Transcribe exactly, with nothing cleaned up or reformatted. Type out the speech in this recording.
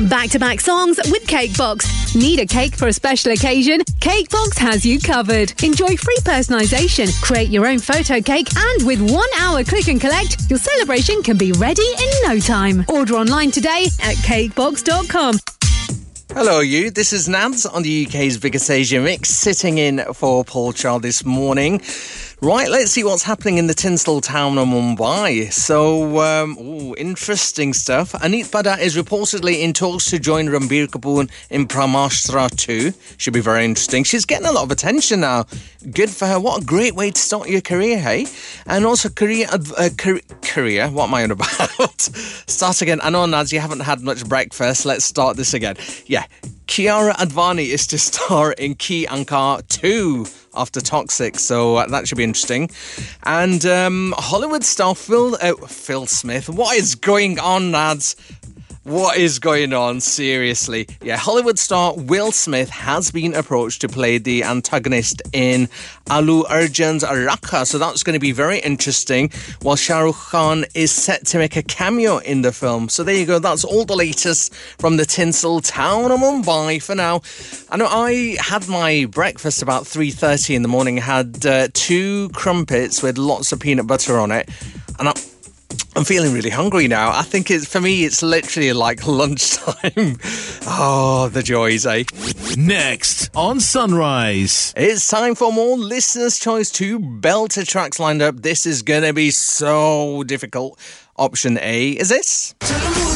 Back-to-back songs with Cakebox. Need a cake for a special occasion? Cakebox has you covered. Enjoy free personalisation, create your own photo cake, and with one hour click and collect, your celebration can be ready in no time. Order online today at cakebox dot com. Hello, you. This is Nads on the U K's biggest Asia mix, sitting in for Paul Child this morning. Right, let's see what's happening in the tinsel town of Mumbai. So, um, ooh, interesting stuff. Aneet Pada is reportedly in talks to join Ranbir Kapoor in Brahmastra two. Should be very interesting. She's getting a lot of attention now. Good for her. What a great way to start your career, hey? And also career, uh, career, career. What am I on about? Start again. I know, Nads, you haven't had much breakfast. Let's start this again. Yeah, Kiara Advani is to star in Ki Ankar two after Toxic, so uh, that should be interesting. And um, Hollywood star Phil uh, Phil Smith. What is going on, lads? What is going on? Seriously. Yeah, Hollywood star Will Smith has been approached to play the antagonist in Allu Arjun's Rakha, so that's going to be very interesting, while Shah Rukh Khan is set to make a cameo in the film. So there you go, that's all the latest from the tinsel town of Mumbai for now. I know I had my breakfast about three thirty in the morning, had uh, two crumpets with lots of peanut butter on it, and I I'm feeling really hungry now. I think it's, for me, it's literally like lunchtime. Oh, the joys, eh? Next on Sunrise. It's time for more Listener's Choice two belter tracks lined up. This is going to be so difficult. Option A is this.